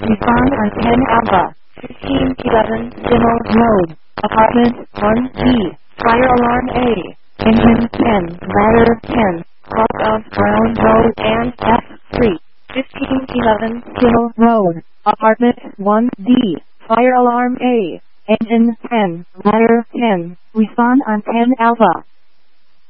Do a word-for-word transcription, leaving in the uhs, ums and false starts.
Respond on ten Alpha. fifteen eleven Simmel Road. Apartment one D. Fire alarm A. Engine ten. Ladder ten. Clock of Brown Road and F three. fifteen eleven Simmel Road. Apartment one D. Fire alarm A. Engine ten. Ladder ten. Respond on ten Alpha.